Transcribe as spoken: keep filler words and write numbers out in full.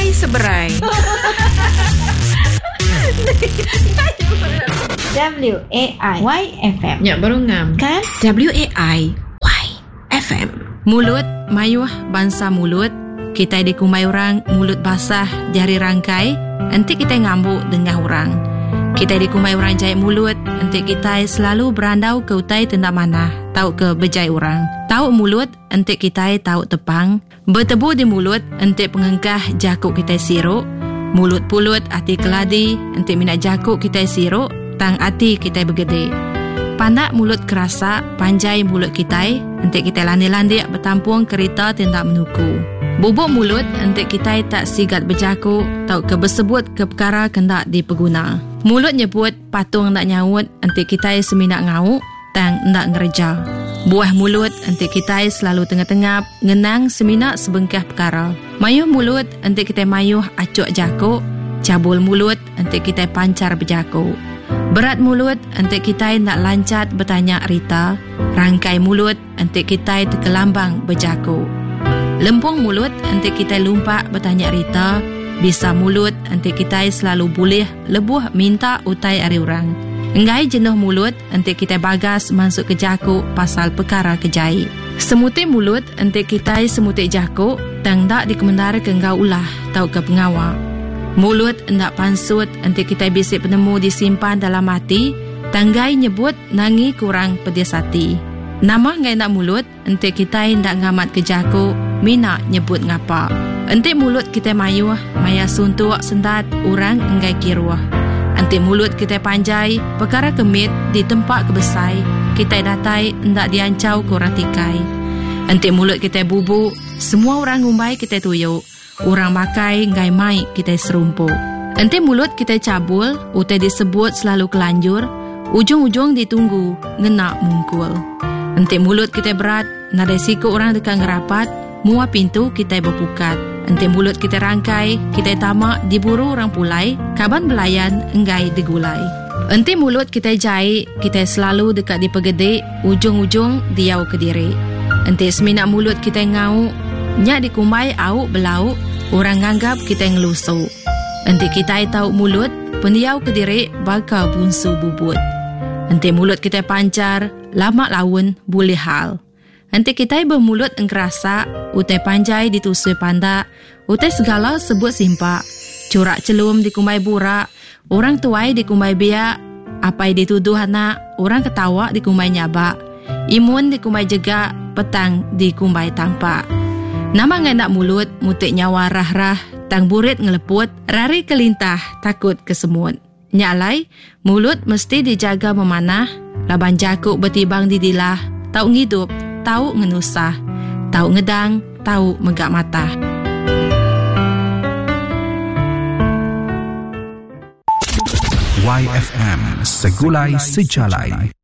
Mulai seberai. W A I Y F M. Ya, baru ngam. Kan? W A I Y F M. Mulut mayuh bangsa mulut. Kita dikumai orang mulut basah jari rangkai. Nanti kita ngambuk dengan orang. Kita dikumai orang jahit mulut. Nanti kita selalu berandau ke utai tenda mana. Tahu ke bejai orang. Tahu mulut. Nanti kita tahu tepang. Bertebu di mulut. Nanti pengengkah jakuk kita siruk. Mulut pulut hati keladi. Nanti minat jakuk kita siruk. Tang hati kita bergede. Pandak mulut kerasa. Panjai mulut kita. Nanti kita landi-landi bertampung kereta tindak menuku. Bubuk mulut nanti kita tak sigat berjakuk. Tahu ke bersebut ke perkara kendak dipeguna. Mulut nyebut patung nak nyaut. Nanti kita seminat ngauk. Tang nak ngereja. Buah mulut nanti kita selalu tengah-tengah. Ngenang seminat sebengkah perkara. Mayuh mulut nanti kita mayuh acuk jakuk. Cabul mulut nanti kita pancar berjakuk. Berat mulut nanti kita nak lancat bertanya Rita. Rangkai mulut nanti kita terkelambang berjakuk. Lempung mulut nanti kita lumpak bertanya Rita. Bisa mulut nanti kita selalu boleh lebuh minta utai ari orang. Enggai jenuh mulut nanti kita bagas masuk ke jakuk pasal perkara kejai. Semutik mulut nanti kita semutik jakuk tang dak dikemendara ke engkau ulah tau ke pengawal. Mulut hendak pansut nanti kita bisik penemu disimpan dalam hati. Tanggai nyebut nangi kurang pedes hati. Nama ngai nak mulut nanti kita hendak ngamat ke jakuk. Mina nyebut ngapa. Enti mulut kita mayuh, maya suntuk sendat orang enggai kiruah. Enti mulut kita panjai, perkara kemit di tempat kebesai, kita datai hendak diancau korang tikai. Enti mulut kita bubuk, semua orang ngumbai kita tuyuk, orang makai enggai mai kita serumpuk. Enti mulut kita cabul, utai disebut selalu kelanjur, ujung-ujung ditunggu, ngenak mungkul. Enti mulut kita berat, nadai siku orang dekat ngerapat, mua pintu kita berpukat. Enti mulut kita rangkai, kita tamak diburu orang pulai, kaban belayan enggai digulai. Enti mulut kita jahit, kita selalu dekat di pegede, ujung-ujung diau ke diri. Enti seminat mulut kita ngau, nyak dikumbai au belau, orang nganggap kita ngelusuk. Enti kita tahu mulut, pendiau ke diri bakal bunsu bubut. Enti mulut kita pancar, lama lawan boleh hal. Nanti kita bermulut engkerasa, utai panjai ditusui panda, utai segala sebut simpak, curak celum dikumbai burak, orang tuai dikumbai biak, apai dituduh anak, orang ketawa dikumbai nyabak, imun dikumbai jegak, petang dikumbai tampak. Nama ngai nak mulut, mutik nyawa rah-rah, tang burit ngeleput, rari kelintah, takut kesemut. Nyalai, mulut mesti dijaga memanah, laban jakuk bertibang di dilah, tau ngidup, tahu ngenusah, tahu ngedang, tahu megak mata. Y F M Segulai Sejalai.